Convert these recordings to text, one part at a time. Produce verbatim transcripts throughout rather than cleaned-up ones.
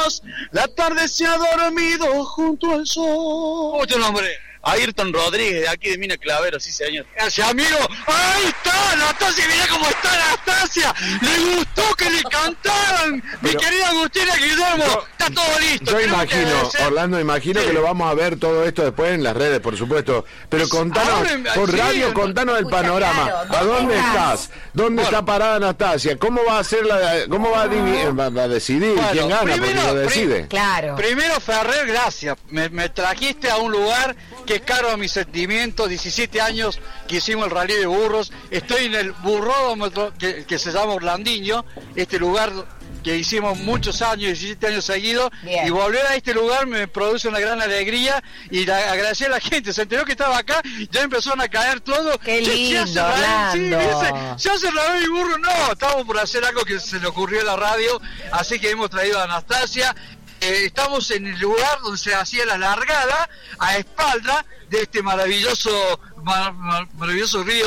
La tarde se ha dormido junto al sol. ¿Cómo es tu nombre? Ayrton Rodríguez, de aquí de Mina Clavero, sí señor. Gracias, amigo. ¡Ahí está! Anastasia, mirá cómo está Anastasia. Le gustó que le cantaran. Pero, mi querida Agustina Guillermo, yo, está todo listo. Yo imagino, Orlando, imagino sí. que lo vamos a ver todo esto después en las redes, por supuesto. Pero contanos, ahora, por sí, radio, contanos el panorama. Claro, ¿a dónde estás? estás? ¿Dónde bueno. está parada Anastasia? ¿Cómo va a ser la, cómo va a, divi- va a decidir bueno, quién gana? Primero, porque lo decide. Prim- claro. Primero, Ferrer, gracias. Me, me trajiste a un lugar que es caro a mis sentimientos. diecisiete años que hicimos el rally de burros. Estoy en el burródromo que, que se llama Orlandinho, este lugar que hicimos muchos años, diecisiete años seguidos. Bien. Y volver a este lugar me produce una gran alegría y la, agradecer a la gente. Se enteró que estaba acá, ya empezaron a caer todo. Qué lindo, se hace sí, dice, ya se rally mi burro. No, estamos por hacer algo que se le ocurrió en la radio, así que hemos traído a Anastasia. Eh, estamos en el lugar donde se hacía la largada a espalda de este maravilloso mar, mar, maravilloso río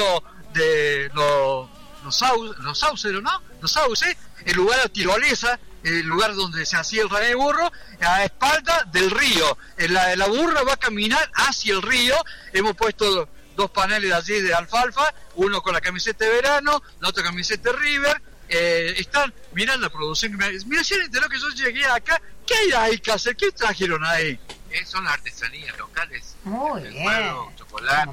de los los sauces, los sauces, ¿no? Los sauces, el lugar de tirolesa, el lugar donde se hacía el rally de burro, a espalda del río. La, la burra va a caminar hacia el río. Hemos puesto dos paneles allí de alfalfa, uno con la camiseta de verano, la otra camiseta de River. Eh, están, mirá la producción, mirá si enteró que yo llegué acá. ¿Qué hay ahí que hacer? ¿Qué trajeron ahí? Eh, son artesanías locales. Muy el bien. Huevo, chocolate.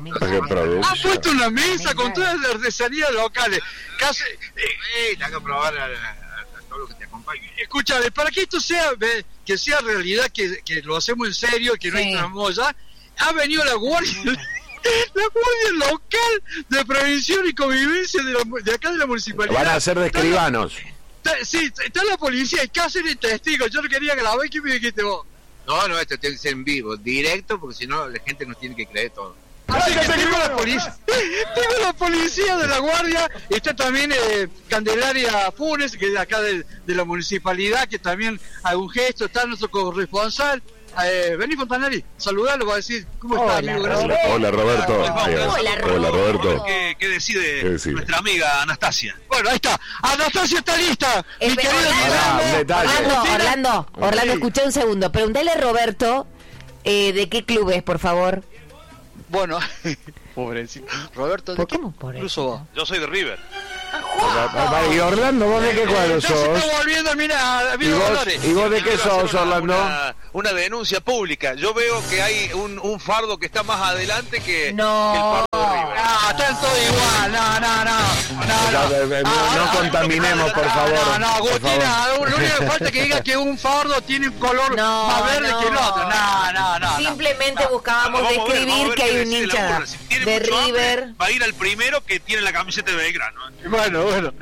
Ha puesto una mesa con todas las artesanías locales. Casi, eh, eh, le hago probar a, a, a todo lo que te acompañe. Escúchame, para que esto sea que sea realidad, que, que lo hacemos en serio, que no sí. hay tramoya, ha venido la guardia. La guardia local de prevención y convivencia de, la, de acá de la municipalidad. Van a ser de escribanos. Está, sí, está la policía y Cáceres testigo. Yo no quería grabar. ¿Qué me dijiste vos? No, no, esto tiene que ser en vivo, directo, porque si no la gente nos tiene que creer todo. Así que tengo la policía. Tengo la policía de la guardia. Está también eh, Candelaria Funes, que es de acá de, de la municipalidad, que también hace un gesto. Está nuestro corresponsal. Eh, vení Fontanari, saludalo para decir cómo está, hola, amigo. Hola, hola Roberto. Hola, hola, Roberto. Hola, Roberto. ¿Qué, qué decide ¿Qué decide? nuestra amiga Anastasia? Bueno, ahí está. Anastasia está lista. Eh, Mi querida Orlando, Orlando, Orlando, Orlando, escuché un segundo. Preguntale a Roberto eh, de qué club es, por favor. Bueno, pobrecito. Roberto, ¿de ¿Por qué cómo pobrecito? incluso vos? Yo soy de River. Y Orlando, ¿vos de qué cuadro Ya sos? se está volviendo, mira, ¿Y vos, ¿Y vos de qué sos, una, Orlando? Una, una denuncia pública. Yo veo que hay un, un fardo que está más adelante que, no. que el fardo de River. Ah, están todos igual. No, no, no. No, no. No, Ah, no no, contaminemos, por favor. No, no, Agustina, por lo único que falta es que diga que un fardo tiene un color no, más verde no. que el otro. No, no, no. Simplemente no. buscábamos Vamos a ver, describir vamos a ver que hay qué un decide hincha la burra. Si tiene de mucho hambre, River. va a ir al primero que tiene la camiseta de Belgrano. Bueno, bueno.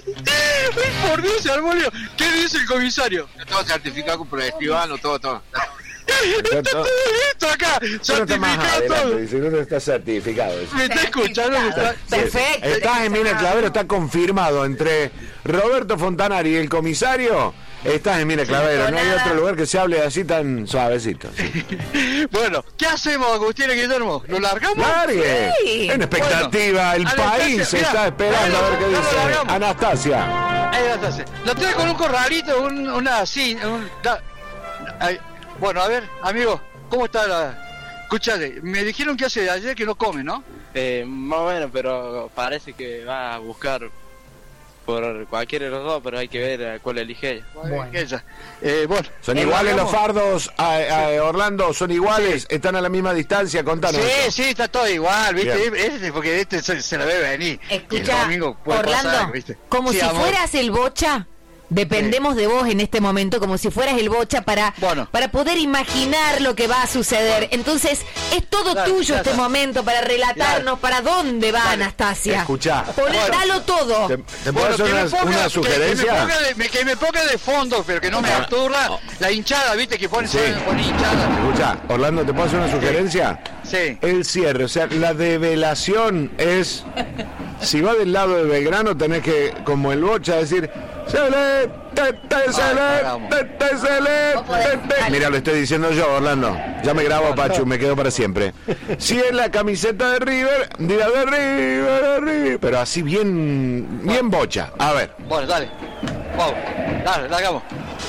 Ay, por Dios, Arbolio, ¿qué dice el comisario? Todo certificado por el escribano, todo, todo. Está todo listo acá, certificado todo. Dice, no está certificado. ¿Me está escuchando? Está... Perfecto. Estás en Mina Clavero, está confirmado entre Roberto Fontanari y el comisario. Estás en Mina Clavero, no hay otro lugar que se hable así tan suavecito. Sí. Bueno, ¿qué hacemos, Agustín y Guillermo? ¿Lo largamos? ¡Largue! Sí. En expectativa, Bueno, el país Anastasia, está mirá, esperando a ver qué ya lo dice largamos. Anastasia. Ahí Anastasia. Lo trae con un corralito, un, una así. Un, da, ahí. Bueno, a ver, amigo, ¿cómo está la...? Escuchate, me dijeron que hace de ayer que no come, ¿no? Eh, más o menos, pero parece que va a buscar por cualquiera de los dos, pero hay que ver a cuál elige ella. Bueno. Ella. Eh, bueno. ¿Son eh, iguales largamos. los fardos, a, a, Sí. Orlando? ¿Son iguales? Sí. ¿Están a la misma distancia? Contanos. Sí, eso. sí, está todo igual, ¿viste? Bien. Este, porque este se, se la ve venir. Escucha, El domingo puede Orlando, pasar, ¿viste? como Sí, si amor. fueras el Bocha, dependemos de vos en este momento, como si fueras el Bocha para, Bueno. para poder imaginar lo que va a suceder. Entonces, es todo Dale, tuyo dale, este dale. momento para relatarnos para dónde va Dale. Anastasia. Escuchá. Poné, Bueno. dalo todo. ¿Te, te puedo Bueno, hacer que me una, ponga- una que- sugerencia? Que, me ponga de, me- que me ponga de fondo, pero que no me Ah. aturra la hinchada, ¿viste? Que pone, Sí. pone hinchada. Escucha, Orlando, ¿te puedo hacer una sugerencia? Sí. El cierre, o sea, la develación es... Si va del lado de Belgrano, tenés que, como el Bocha, decir... "Sele, te, te, sele, cagamos. te, te, sele, No podés, te, te". dale. Mira, lo estoy diciendo yo, Orlando. Ya me grabo, Pachu, me quedo para siempre. Si es la camiseta de River, dirá de River, de River. Pero así bien, bien Bocha. A ver. Bueno, dale. Vamos. Dale, largamos.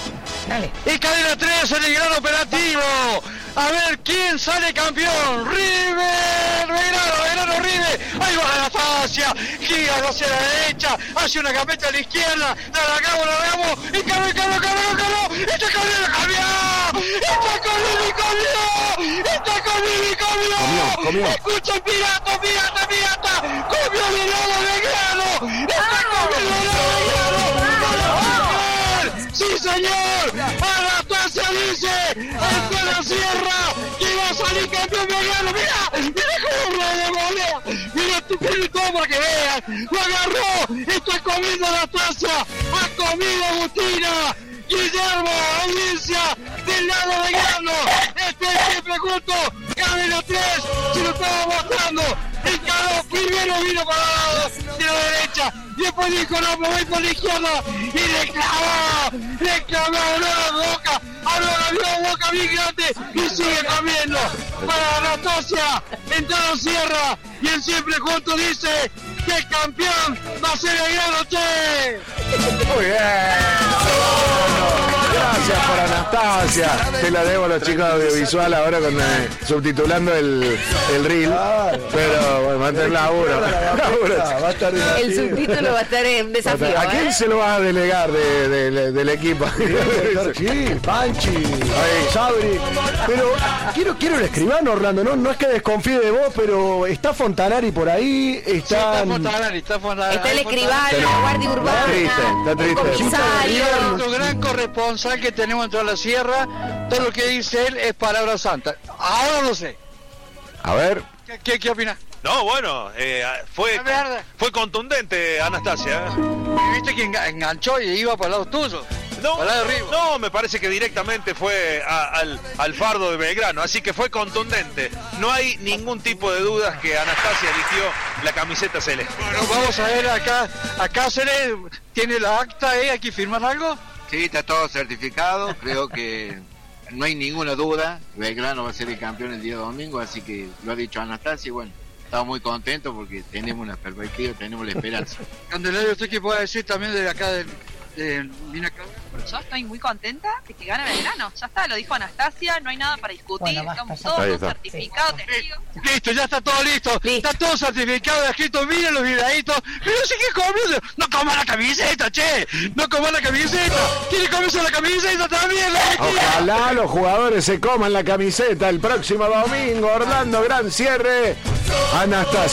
Dale. Y cadena tres en el gran operativo. A ver quién sale campeón. River, Belgrano, Belgrano, River. Ahí va Anastasia. Gira hacia la derecha. Hace una capeta a la izquierda. La largamos, la largamos. Y cambió, cambió, cambió, cambió. Está cambió, cambió. Está conmigo y cambió. Está conmigo y cambió. Comió, comió. Escucha el pirata, pirata, pirata. Comió el helado Belgrano. Está comiendo el helado Belgrano. ¡Sí, señor! ¡Anastasia dice! ¡El de la Sierra! ¡Que va a salir campeón Belgrano! ¡Mira! ¡Mira cómo lo volea! ¡Mira tu pelo para que vean! ¡Lo agarró! ¡Está comiendo Anastasia! ¡Ha comido Agustina! ¡Guillermo! ¡Audiencia! ¡Del lado Belgrano! ¡Este es siempre junto! ¡Cadena tres! ¡Se lo estaba mostrando! El calor primero vino para el lado de la derecha, y después dijo no, me voy por la izquierda, y le clavó, le clavó a la boca, abrió la boca bien grande, y sigue comiendo para Anastasia, entrada Sierra, y el siempre junto dice que el campeón va a ser el Belgrano, che. Muy bien. Gracias por Anastasia. Te la debo a los chicos de audiovisual ahora con eh, subtitulando el, el reel. Pero bueno, va a tener laburo. El subtítulo va a estar en desafío. ¿A quién ¿eh? se lo vas a delegar de, de, de, del equipo? Sí, Panchi, Sabri. Pero quiero, quiero el escribano, Orlando. No, no es que desconfíe de vos, pero está Fontanari por ahí. Están... Sí, está Fontanari, está Fontanari. Está el escribano, la guardia urbana. Está triste, está triste. El comisario. Nuestro gran corresponsal que tenemos en toda la sierra, todo lo que dice él es palabra santa. Ahora no sé. A ver. ¿Qué, qué, qué opinas? No, bueno, eh, fue, fue contundente Anastasia. Viste que enganchó y iba para el lado tuyo. No, para el lado de arriba. no, me parece que directamente fue a, al, al fardo de Belgrano, así que fue contundente. No hay ningún tipo de dudas que Anastasia eligió la camiseta celeste. Bueno, vamos a ver acá, a Cáceres, ¿tiene la acta, eh? ¿Hay que firmar algo? Sí, está todo certificado, creo que no hay ninguna duda, Belgrano va a ser el campeón el día domingo, así que lo ha dicho Anastasia y bueno, estamos muy contentos porque tenemos una perspectiva, tenemos la esperanza. Candelario, ¿usted qué puede decir también de acá de, de Minacá? Yo estoy muy contenta de que gane Belgrano, ya está, lo dijo Anastasia, no hay nada para discutir, Bueno, basta, estamos ya todos está. certificados, testigos. Listo, ya está todo listo. Listo. Está todo certificado, escrito, miren los videitos. Pero no sé qué comiendo. No coma la camiseta, che. No coma la camiseta. ¿Quiere comerse la camiseta también? La Ojalá los jugadores se coman la camiseta el próximo domingo. Orlando, gran cierre. Anastasia.